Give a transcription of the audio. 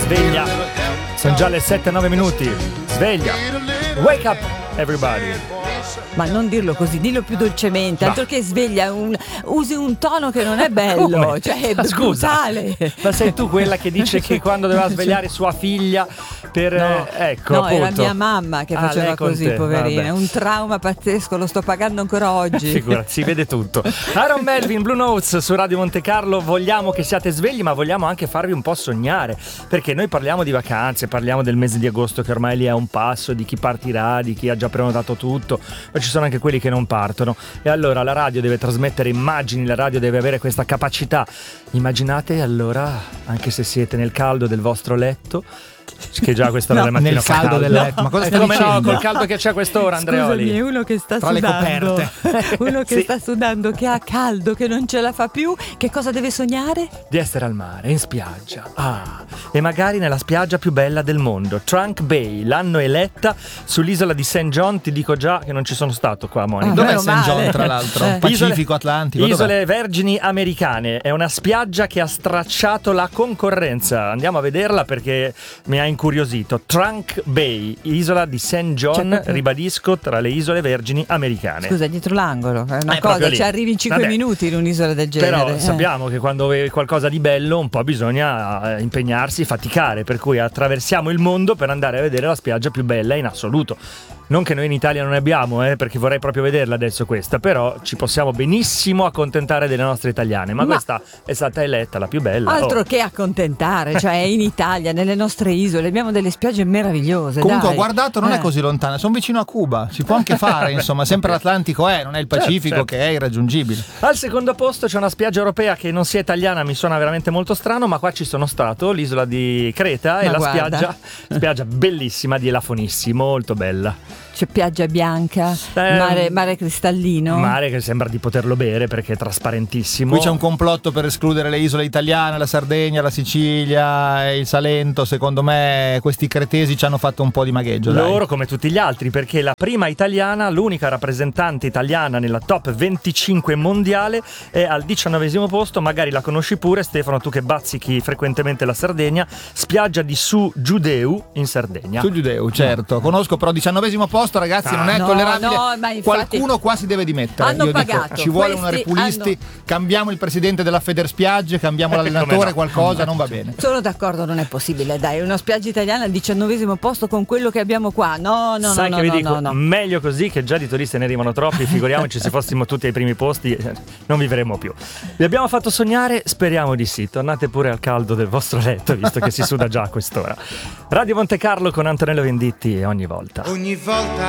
sveglia. Sono già le 7-9 minuti. Sveglia. Wake up, everybody. Ma non dirlo così, dillo più dolcemente, altro che sveglia, usi un tono che non è bello. Come? Cioè è Scusa, brutale. ma sei tu quella che dice che quando doveva svegliare sua figlia per ecco, no, appunto. era mia mamma che faceva lei con così, te, poverina. vabbè. Un trauma pazzesco, lo sto pagando ancora oggi. Figurati, si vede tutto. Aaron Melvin, Blue Notes su Radio Monte Carlo. Vogliamo che siate svegli, ma vogliamo anche farvi un po' sognare, perché noi parliamo di vacanze, parliamo del mese di agosto che ormai lì è a un passo, di chi partirà, di chi ha già prenotato tutto, ma ci sono anche quelli che non partono. E allora la radio deve trasmettere immagini, la radio deve avere questa capacità. Immaginate allora, anche se siete nel caldo del vostro letto, che già questa ora del mattino nel caldo del letto. Ma cosa stai come dicendo? no, col caldo che c'è a quest'ora, Andreoli. Scusami, è uno che sta Tra le sudando. coperte. Uno che Sì. sta sudando, che ha caldo, che non ce la fa più. Che cosa deve sognare? Di essere al mare, in spiaggia. E magari nella spiaggia più bella del mondo, Trunk Bay. L'hanno eletta sull'isola di St. John. Ti dico già che non ci sono stato qua, Monica. Dov'è meno St. male. John, tra l'altro? Pacifico, Atlantico? Isole Vergini Americane. È una spiaggia che ha stracciato la concorrenza. Andiamo a vederla perché mi ha incuriosito. Trunk Bay, isola di St. John, Cioè, ribadisco, tra le isole Vergini Americane. Scusa, dietro l'angolo. È una proprio cosa, lì. ci arrivi in 5 Vabbè. minuti in un'isola del genere. Però sappiamo che quando vedi qualcosa di bello un po' bisogna impegnarsi, faticare, per cui attraversiamo il mondo per andare a vedere la spiaggia più bella in assoluto. Non che noi in Italia non ne abbiamo, perché vorrei proprio vederla adesso questa, però ci possiamo benissimo accontentare delle nostre italiane, ma questa è stata eletta la più bella. Altro che accontentare, cioè in Italia, nelle nostre isole, abbiamo delle spiagge meravigliose. Comunque dai. ho guardato, non è così lontana, sono vicino a Cuba, si può anche fare, insomma, sempre l'Atlantico non è il Pacifico certo. che è irraggiungibile. Al secondo posto c'è una spiaggia europea che non sia italiana, mi suona veramente molto strano, ma qua ci sono stato, l'isola di Creta, e Ma la guarda. spiaggia bellissima di Elafonissi, molto bella. C'è piaggia bianca, mare cristallino. Mare che sembra di poterlo bere perché è trasparentissimo. Qui c'è un complotto per escludere le isole italiane, la Sardegna, la Sicilia, il Salento. Secondo me questi cretesi ci hanno fatto un po' di magheggio. Loro come tutti gli altri, perché la prima italiana, l'unica rappresentante italiana nella top 25 mondiale, è al 19° posto. Magari la conosci pure, Stefano, tu che bazzichi frequentemente la Sardegna. Spiaggia di Su Giudeu in Sardegna. Su Giudeu, certo. Conosco, però 19° posto, ragazzi, non è no, tollerabile. no, ma infatti qualcuno qua si deve dimettere. hanno Io pagato. dico, ci vuole una Questi repulisti, cambiamo il presidente della Federspiagge, cambiamo l'allenatore, come no. qualcosa, non va bene. Sono d'accordo, non è possibile, dai, una spiaggia italiana al 19° posto con quello che abbiamo qua. No, Sai che vi dico, no. meglio così, che già di turisti ne arrivano troppi, figuriamoci se fossimo tutti ai primi posti, non vivremo più. Vi abbiamo fatto sognare? Speriamo di sì. Tornate pure al caldo del vostro letto, visto che si suda già a quest'ora. Radio Monte Carlo con Antonello Venditti ogni volta. Ogni volta